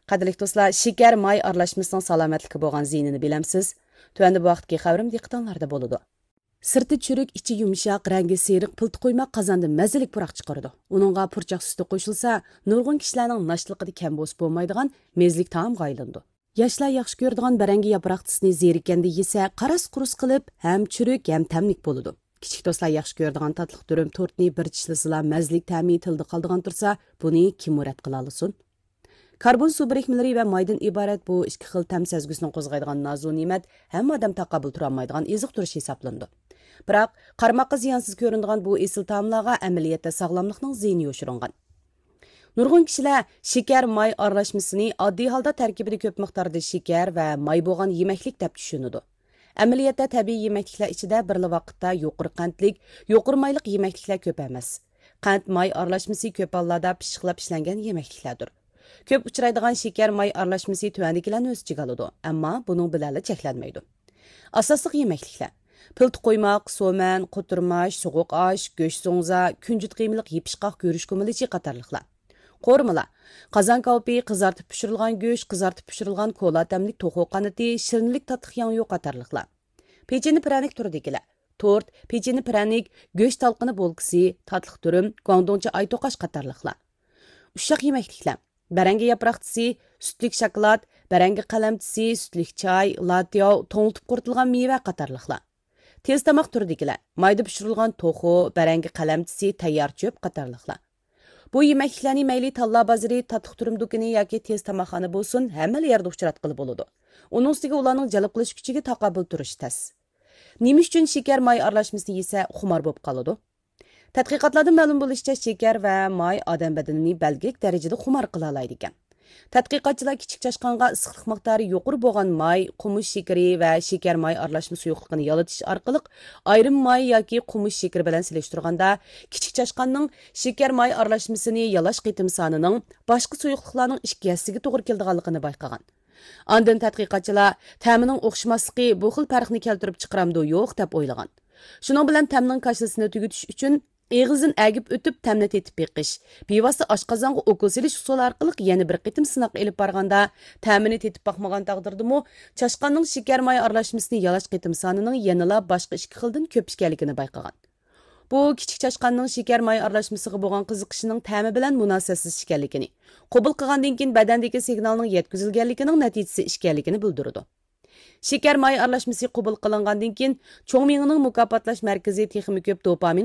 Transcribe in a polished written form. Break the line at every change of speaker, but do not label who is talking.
Qadrli do'stlar, shakar may aralashmasining salomatligi bo'lgan ziyinini bilamsiz? Tuanda bu vaqtki xabarim diqqatinglarda bo'ladi. Sirti chürük, içi yumuşaq, rangi seriq, pıltı qo'yma qazonda mazalik puraq chiqaradi. Uningga purchoq suti qo'shilsa, nurg'un kishilarning nashliqida kam bo'sib bo'lmaydigan mezlik taomga aylandi. Yoshlar yaxshi ko'radigan barangi yaproqtisini zerikanda yesa, qaras-qurus qilib, ham chürük, ham tamlik bo'ladi. Kichik do'stlar yaxshi ko'radigan tatliq turum tortni bir tishlasilar mazlik ta'mi tilda qoldigan tursa, buni kim murad qila olsin? Karbon su birikmalari va maydan iborat bu ikki xil tam sezgusini qo'zg'aydigan nozu ne'mat hamma odam taqabul tura olmaydigan eziq turish hisoblandi. Biroq qarmoqqa ziyonsiz ko'rinadigan bu esil taomlarga amaliyotda sog'lomlikning ziyni yoshiringan. Nurg'un kishilar shakar may aralashmasini oddiy holda tarkibida ko'p miqdorda shakar va may bo'lgan yemaklik deb tushunadi. Amaliyotda tabiiy yemakliklar ichida birli vaqtda yuqori qandlik, yuqori mayliq yemakliklar ko'p emas. Qand may aralashmasi ko'p hollarda pishiqlab ishlangan yemakliklardir. Ko'p uchraydigan shakar may aralashmasi tuvandikilarni o'z ichiga oladi, ammo buning bilan cheklanmaydi. Asosiy yemakliklar: pıltı qo'ymoq, so'man, qo'tirmash, so'g'uq osh, go'sht so'ngza, kunjut qiymiliq yepishqoq go'rish ko'milichi qatorliqlar. Qo'rmalar: qozon kalpi, qizartib pishirilgan go'sht, qizartib pishirilgan kola tamlik to'xu qanati, shirinlik tatliq yangi qatorliqlar. Pecheni pranik turidagilar: tort, pecheni pranik, go'sht talqini bo'lkisi, tatliq turum, guangdongcha ay to'qash qatorliqlar. Ushaq yemakliklar: barangi yaproqtisi, sütlik shokolad, barangi qalamtisi, sütlik choy, latyo, to'ngiltib quritilgan meva qatorliqlar. Tez tamoq turidagilar: mayda pishirilgan to'xu, barangi qalamtisi, tayyor cho'p qatorliqlar. Bu yemakliklarni mayli talla bozori, tatliq turum do'koni yoki tez tamoqxona bo'lsin, hamma yerda uchratqili bo'ladi. Uning ustiga ularning jalb qilish kuchiga taqobil turish tas. Nima uchun shakar may aralashmasini yesa xumor bo'lib qoladi? Tadqiqotlardan ma'lum bo'lishicha, shakar va may odam badanini belgilik darajada xumor qila oladi ekan. Tadqiqotchilar kichik chashqonga issiqlik miqdori yuqori bo'lgan may, qumush shakari va shakar may aralashma suyuqligini yalatish orqali ayrim may yoki qumush shakari bilan selishtirganda, kichik chashqonning shakar may aralashmasini yalash qitim sonining boshqa suyuqliklarning 2 hissasiga to'g'ri kelganligini bayqagan. Ondan tadqiqotchilar ta'mining o'xshamasligi bu xil farqni keltirib chiqaramdi yo'q deb o'ylagan. Shuning bilan ta'mning kashlasini tugutish uchun Eğizin əgib ötüb təmini tetib beqish, bevası aşqazanğı okul selish usuli arqılıq yeni bir qitim sınaq elib barğanda, təmini tetib baxmagan taqdirdimi, çaşqanның şeker may aralashmasini yalash qitim sanının yanıla başqa 2 xildan köp işkanligini bayqagan. Bu kichik chashqonning shakar may aralashmasiga bo'lgan qiziqishining ta'mi bilan munosabatsiz ekanligini, qabul qilgandan keyin badandagi signalning yetkazilganligining natijasi ekanligini bildiradi. Shakar may aralashmasi qabul qilingandan keyin cho'ng miyaning mukofotlash markazi texnik ko'p dopamin